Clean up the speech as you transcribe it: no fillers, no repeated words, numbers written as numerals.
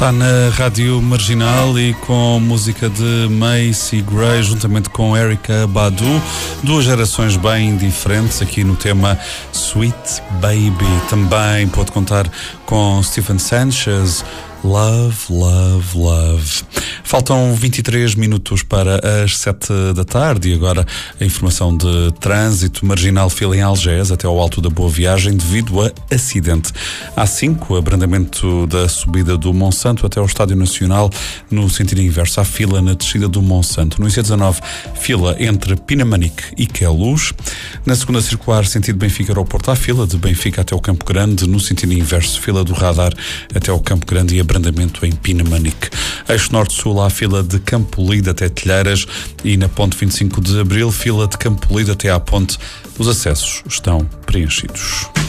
Está na Rádio Marginal e com música de Macy Gray juntamente com Erykah Badu, duas gerações bem diferentes aqui no tema Sweet Baby. Também pode contar com Stephen Sanchez, Love, Love, Love. Faltam 23 minutos para as 7 da tarde e agora a informação de trânsito. Marginal fila em Algés até ao Alto da Boa Viagem devido a acidente. A5, abrandamento da subida do Monsanto até ao Estádio Nacional no sentido inverso. Há fila na descida do Monsanto. No IC19, fila entre Pinamanique e Queluz. Na segunda circular, sentido Benfica Aeroporto, há fila de Benfica até o Campo Grande. No sentido inverso, fila do Radar até ao Campo Grande e abrandamento em Pinamanique. Eixo Norte-Sul, há fila de Campo Lido até Telheiras e na ponte 25 de Abril, fila de Campo Lido até à ponte. Os acessos estão preenchidos.